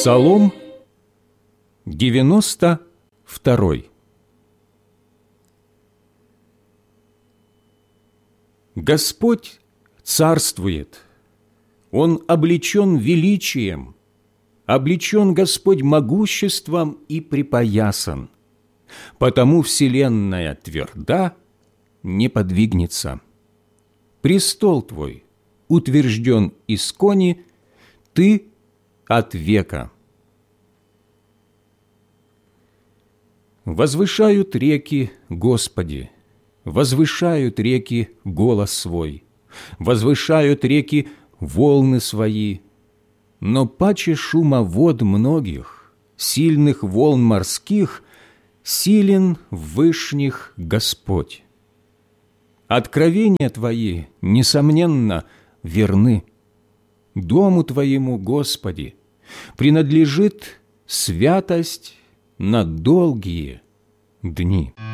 Псалом 92. Господь царствует, Он облечен величием, облечен Господь могуществом и припоясан, потому вселенная тверда, не подвигнется. Престол Твой утвержден искони, Ты от века. Возвышают реки Господи, возвышают реки голос свой, возвышают реки волны свои, но паче шума вод многих, сильных волн морских, силен в вышних Господь. Откровения Твои, несомненно, верны. Дому Твоему, Господи, принадлежит святость на долгие дни.